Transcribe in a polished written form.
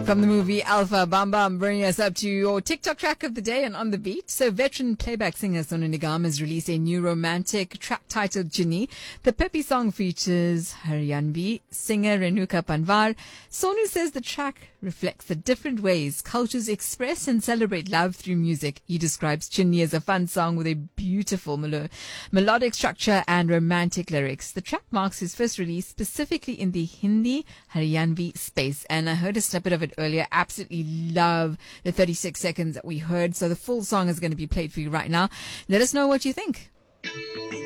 From the movie Alpha, Bam Bam, bringing us up to your TikTok track of the day and on the beat. So veteran playback singer Sonu Nigam has released a new romantic track titled Jinni. The peppy song features Haryanvi singer Renuka Panwar. Sonu says the track reflects the different ways cultures express and celebrate love through music. He describes Jinni as a fun song with a beautiful melodic structure and romantic lyrics. The track marks his first release specifically in the Hindi Haryanvi space, and I heard a snippet of it earlier. Absolutely love the 36 seconds that we heard. So the full song is going to be played for you right now. Let us know what you think.